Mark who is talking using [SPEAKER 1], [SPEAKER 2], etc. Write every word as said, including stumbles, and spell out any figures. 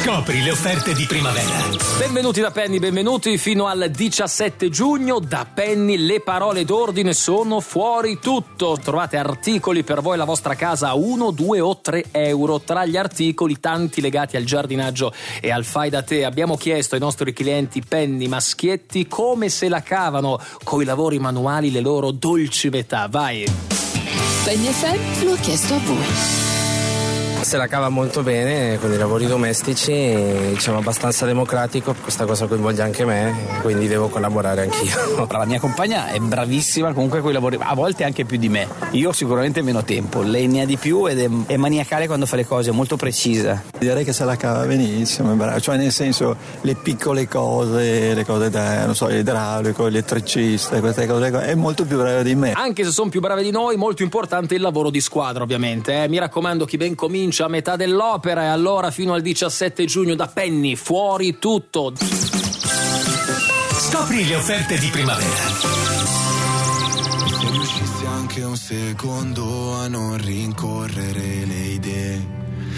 [SPEAKER 1] Scopri le offerte di primavera.
[SPEAKER 2] Benvenuti da Penny, benvenuti fino al diciassette giugno. Da Penny le parole d'ordine sono fuori tutto. Trovate articoli per voi e la vostra casa a uno, due o tre euro. Tra gli articoli tanti legati al giardinaggio e al fai da te. Abbiamo chiesto ai nostri clienti Penny maschietti come se la cavano coi lavori manuali, le loro dolci metà. Vai!
[SPEAKER 3] Penny F M lo ha chiesto a voi.
[SPEAKER 4] Se la cava molto bene con i lavori domestici, diciamo abbastanza democratico, questa cosa coinvolge anche me, quindi devo collaborare anch'io.
[SPEAKER 5] La mia compagna è bravissima comunque con i lavori, a volte anche più di me. Io sicuramente meno tempo, lei ne ha di più ed è, è maniacale quando fa le cose, molto precisa.
[SPEAKER 6] Direi che se la cava benissimo, è brava. Cioè nel senso le piccole cose, le cose da, non so, idraulico, elettricista, queste cose qua, è molto più brava di me.
[SPEAKER 2] Anche se sono più brave di noi, molto importante il lavoro di squadra ovviamente. Eh. Mi raccomando, chi ben comincia a metà dell'opera, e allora fino al diciassette giugno da Penny fuori tutto.
[SPEAKER 1] Scopri le offerte di primavera.
[SPEAKER 7] Se riuscissi anche un secondo a non rincorrere le idee